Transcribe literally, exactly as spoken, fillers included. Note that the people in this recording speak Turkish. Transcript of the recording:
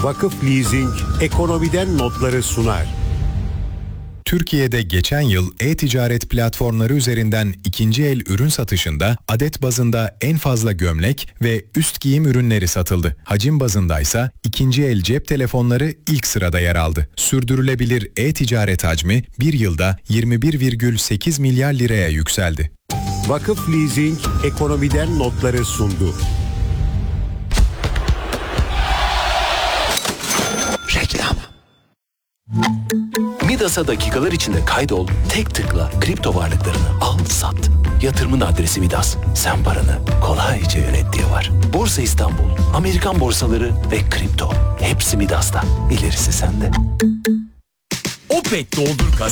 Vakıf Leasing ekonomiden notları sunar. Türkiye'de geçen yıl e-ticaret platformları üzerinden ikinci el ürün satışında adet bazında en fazla gömlek ve üst giyim ürünleri satıldı. Hacim bazındaysa ikinci el cep telefonları ilk sırada yer aldı. Sürdürülebilir e-ticaret hacmi bir yılda yirmi bir virgül sekiz milyar liraya yükseldi. Vakıf Leasing ekonomiden notları sundu. Reklam. Midas'a dakikalar içinde kaydol, tek tıkla kripto varlıklarını al sat. Yatırımın adresi Midas. Sen paranı kolayca yönet diye var. Borsa İstanbul, Amerikan borsaları ve kripto. Hepsi Midas'ta. İlerisi sende. Opet doldur kazan.